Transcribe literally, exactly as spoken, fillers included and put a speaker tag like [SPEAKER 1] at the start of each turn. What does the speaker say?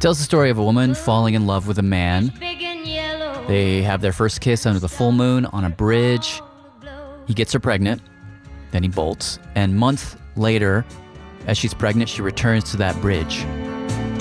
[SPEAKER 1] tells the story of a woman falling in love with a man. They have their first kiss under the full moon on a bridge. He gets her pregnant, then he bolts, and months later, as she's pregnant, she returns to that bridge.